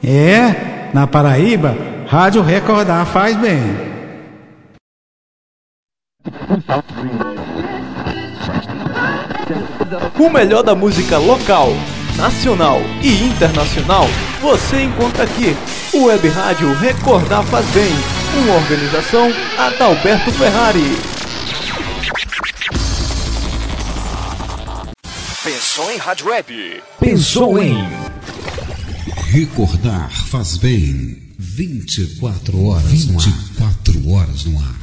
É, na Paraíba, Rádio Recordar faz bem. O melhor da música local, nacional e internacional você encontra aqui. O Web Rádio Recordar faz bem. Uma organização Adalberto Ferrari. Pensou em Rádio Web? Pensou em Recordar faz bem. 24 horas no ar.